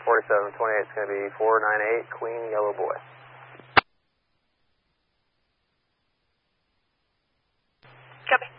4728 is going to be 498 Queen Yellow Boy. Copy.